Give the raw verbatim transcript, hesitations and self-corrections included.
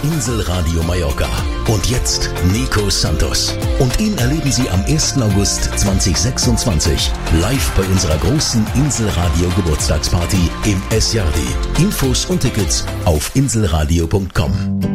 Inselradio Mallorca. Und jetzt Nico Santos. Und ihn erleben Sie am ersten August zweitausendsechsundzwanzig live bei unserer großen Inselradio Geburtstagsparty im Es Jardi. Infos und Tickets auf inselradio punkt com.